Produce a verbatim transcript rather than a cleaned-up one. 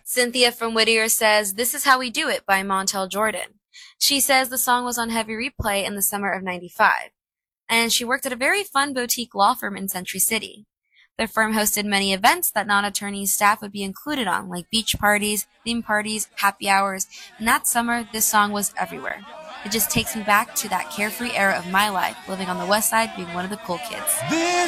Cynthia from Whittier says, "This is How We Do It" by Montel Jordan. She says the song was on heavy replay in the summer of ninety-five, and she worked at a very fun boutique law firm in Century City. The firm hosted many events that non-attorneys staff would be included on, like beach parties, theme parties, happy hours, and that summer, this song was everywhere. It just takes me back to that carefree era of my life, living on the west side, being one of the cool kids. This